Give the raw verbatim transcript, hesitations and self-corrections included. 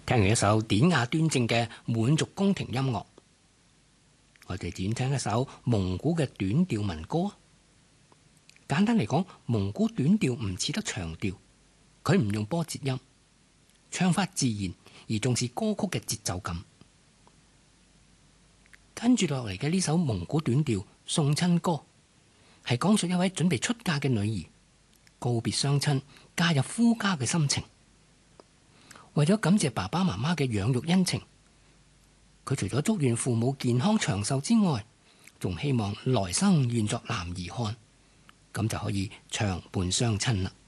聽完一首典雅端正嘅滿族宮廷音樂，我哋轉聽一首蒙古嘅短調民歌。簡單嚟講，蒙古短調唔似得長調，佢唔用波節音，唱法自然，而重視歌曲嘅節奏感。跟住落嚟嘅呢首蒙古短調《送親歌》，係講述一位準備出嫁嘅女兒告別雙親，嫁入夫家嘅心情。為咗感謝爸爸媽媽嘅養育恩情，佢除咗祝願父母健康長壽之外，仲希望來生願作男兒漢，咁就可以長伴雙親啦。